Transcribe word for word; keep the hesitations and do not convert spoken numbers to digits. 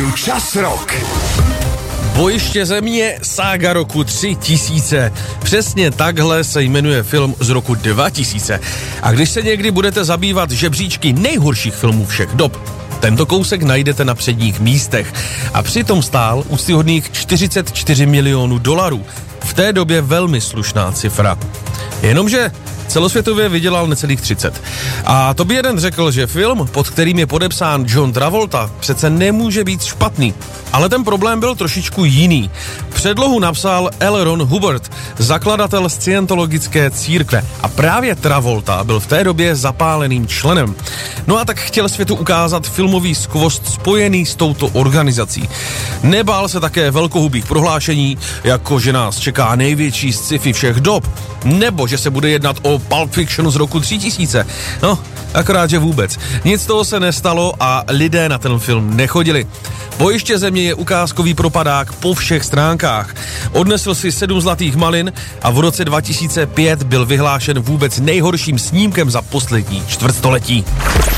Čas rok. Bojiště země, sága roku tři tisíce. Přesně takhle se jmenuje film z roku dva tisíce. A když se někdy budete zabývat žebříčky nejhorších filmů všech dob, tento kousek najdete na předních místech. A přitom stál úctyhodných čtyřicet čtyři milionů dolarů. V té době velmi slušná cifra. Jenomže celosvětově vydělal necelých třicet. A to by jeden řekl, že film, pod kterým je podepsán John Travolta, přece nemůže být špatný. Ale ten problém byl trošičku jiný. Předlohu napsal L. Ron Hubbard, zakladatel scientologické církve. A právě Travolta byl v té době zapáleným členem. No a tak chtěl světu ukázat filmový skvost spojený s touto organizací. Nebál se také velkohubých prohlášení, jako že nás čeká největší sci-fi všech dob, nebo že se bude jednat o Pulp Fiction z roku tři tisíce. No, akorát, že vůbec. Nic z toho se nestalo a lidé na ten film nechodili. Bojiště země je ukázkový propadák po všech stránkách. Odnesl si sedm zlatých malin a v roce dva tisíce pět byl vyhlášen vůbec nejhorším snímkem za poslední čtvrtstoletí.